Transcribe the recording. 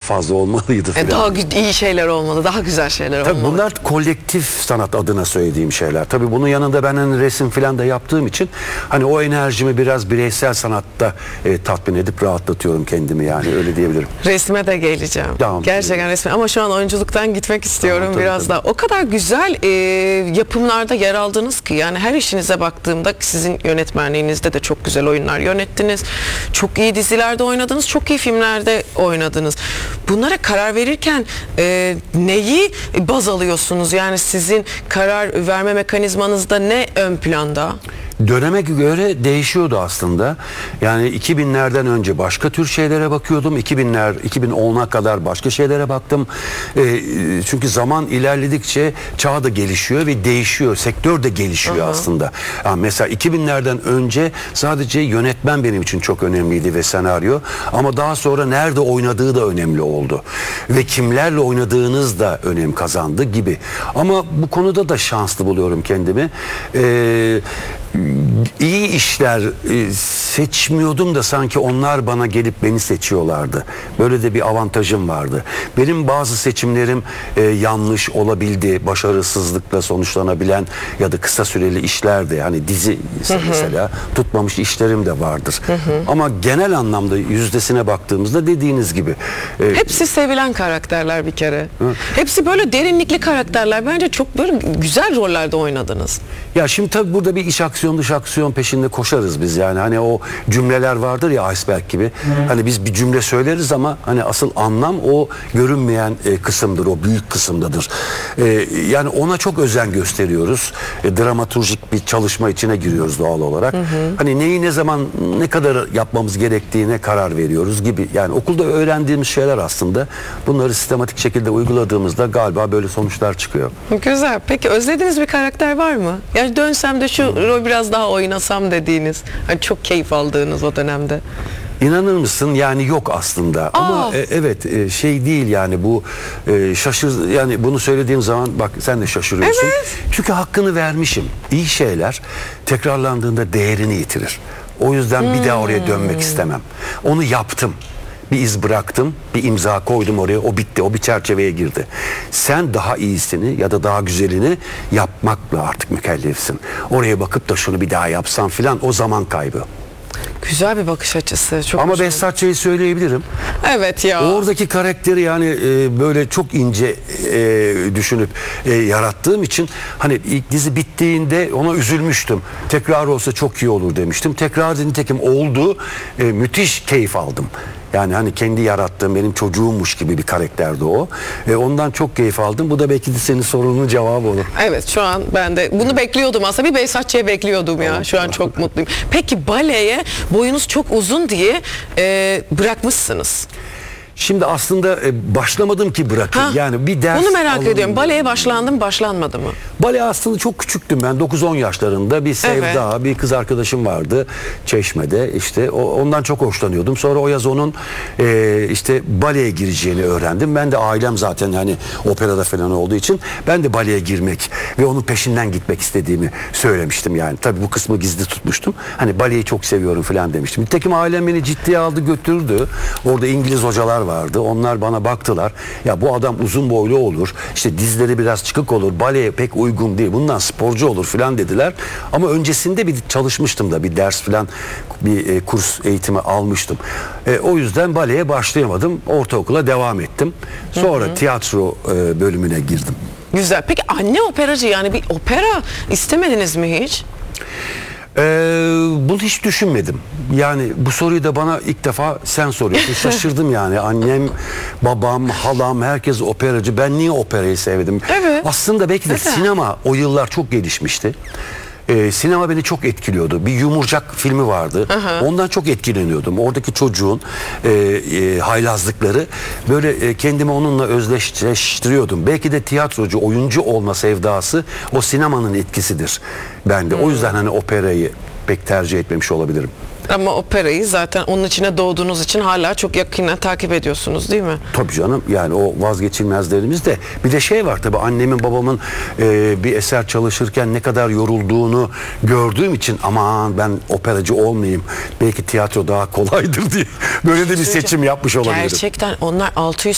fazla olmalıydı falan. Daha iyi şeyler olmalı, daha güzel şeyler Tabii olmalı. bunlar kolektif sanat adına söylediğim şeyler. Tabii bunun yanında ben hani resim falan da yaptığım için hani o enerjimi biraz bireysel sanatta tatmin edip rahatlatıyorum kendimi, yani öyle diyebilirim. Resme de geleceğim. Tamam. Gerçekten resme, ama şu an oyunculuktan gitmek istiyorum, Tamam, tabii, biraz tabii. daha. O kadar güzel yapımlarda yer aldınız ki, yani her işinize baktığımda sizin yönetmenliğinizde de çok güzel oyunlar yönettiniz. Çok iyi dizilerde oynadınız, çok iyi filmlerde oynadınız. Bunlara karar verirken neyi baz alıyorsunuz? Yani sizin karar verme mekanizmanızda ne ön planda? Döneme göre değişiyordu aslında. Yani 2000'lerden önce başka tür şeylere bakıyordum. 2010'a kadar başka şeylere baktım. Çünkü zaman ilerledikçe çağ da gelişiyor ve değişiyor. Sektör de gelişiyor aslında. Yani mesela 2000'lerden önce sadece yönetmen benim için çok önemliydi ve senaryo. Ama daha sonra nerede oynadığı da önemli oldu. Ve kimlerle oynadığınız da önem kazandı gibi. Ama bu konuda da şanslı buluyorum kendimi. İyi işler seçmiyordum da sanki onlar bana gelip beni seçiyorlardı. Böyle de bir avantajım vardı. Benim bazı seçimlerim yanlış olabildi. Başarısızlıkla sonuçlanabilen ya da kısa süreli işlerdi. Hani dizi mesela tutmamış işlerim de vardır. Ama genel anlamda yüzdesine baktığımızda dediğiniz gibi. Hepsi sevilen karakterler bir kere. Hepsi böyle derinlikli karakterler. Bence çok böyle güzel rollerde oynadınız. Ya şimdi tabii burada bir iç aksiyon dış aksiyon peşinde koşarız biz, yani hani o cümleler vardır ya, iceberg gibi. Hani biz bir cümle söyleriz ama hani asıl anlam o görünmeyen kısımdır, o büyük kısımdadır. Yani ona çok özen gösteriyoruz. Dramaturjik bir çalışma içine giriyoruz doğal olarak. Hani neyi ne zaman ne kadar yapmamız gerektiğine karar veriyoruz gibi. Yani okulda öğrendiğimiz şeyler aslında, bunları sistematik şekilde uyguladığımızda galiba böyle sonuçlar çıkıyor. Güzel. Peki özlediğiniz bir karakter var mı? Yani dönsem de şu rol biraz daha oynasam dediğiniz, hani çok keyif aldığınız o dönemde. İnanır mısın, yani yok aslında. Ama evet, şey değil yani, bu yani bunu söylediğim zaman bak sen de şaşırıyorsun. Evet. Çünkü hakkını vermişim. İyi şeyler tekrarlandığında değerini yitirir. O yüzden bir daha oraya dönmek istemem. Onu yaptım. Bir iz bıraktım, bir imza koydum oraya, o bitti, o bir çerçeveye girdi. Sen daha iyisini ya da daha güzelini yapmakla artık mükellefsin. Oraya bakıp da şunu bir daha yapsan filan, o zaman kaybı. Güzel bir bakış açısı. Çok Ama hoşuma Behzatçı'yı söyleyebilirim. Evet ya. Oradaki karakteri yani böyle çok ince düşünüp yarattığım için hani ilk dizi bittiğinde ona üzülmüştüm. Tekrar olsa çok iyi olur demiştim. Tekrar nitekim oldu. Müthiş keyif aldım. Yani hani kendi yarattığım, benim çocuğummuş gibi bir karakterdi o. Ondan çok keyif aldım. Bu da belki de senin sorunun cevabı olur. Evet, şu an ben de bunu bekliyordum aslında. Bir Behzatçı'ya bekliyordum ya. Şu an çok mutluyum. Peki baleye boyunuz çok uzun diye bırakmışsınız. Şimdi aslında başlamadım ki bırakayım. Yani bir ders Bunu merak alalım. ediyorum. Baleye başlandı mı, başlanmadı mı? Bale aslında çok küçüktüm ben, 9-10 yaşlarında bir Sevda, bir kız arkadaşım vardı Çeşme'de, işte ondan çok hoşlanıyordum. Sonra o yaz onun işte baleye gireceğini öğrendim. Ben de ailem zaten hani operada falan olduğu için ben de baleye girmek ve onun peşinden gitmek istediğimi söylemiştim yani. Tabii bu kısmı gizli tutmuştum. Hani baleyi çok seviyorum falan demiştim. Nitekim ailem beni ciddiye aldı götürdü. Orada İngiliz hocalar vardı. Onlar bana baktılar. Ya bu adam uzun boylu olur. İşte dizleri biraz çıkık olur. Baleye pek uygun değil. Bundan sporcu olur falan dediler. Ama öncesinde bir çalışmıştım da, bir ders falan, bir kurs eğitimi almıştım. O yüzden baleye başlayamadım. Ortaokula devam ettim. Sonra tiyatro bölümüne girdim. Güzel. Peki anne operacı, yani bir opera istemediniz mi hiç? Bunu hiç düşünmedim. Yani bu soruyu da bana ilk defa sen soruyorsun. Şaşırdım yani. Annem, babam, halam, herkes operacı. Ben niye operayı sevdim? Evet. Aslında belki de sinema o yıllar çok gelişmişti. Sinema beni çok etkiliyordu. Bir Yumurcak filmi vardı. Ondan çok etkileniyordum. Oradaki çocuğun haylazlıkları, böyle kendimi onunla özdeşleştiriyordum. Belki de tiyatrocu, oyuncu olma sevdası o sinemanın etkisidir bende. O yüzden hani operayı pek tercih etmemiş olabilirim. Ama operayı zaten onun içine doğduğunuz için hala çok yakından takip ediyorsunuz, değil mi? Tabii canım, yani o vazgeçilmezlerimiz de. Bir de şey var tabii, annemin babamın bir eser çalışırken ne kadar yorulduğunu gördüğüm için aman ben operacı olmayayım, belki tiyatro daha kolaydır diye böyle de bir seçim yapmış olabilirim. Gerçekten onlar 600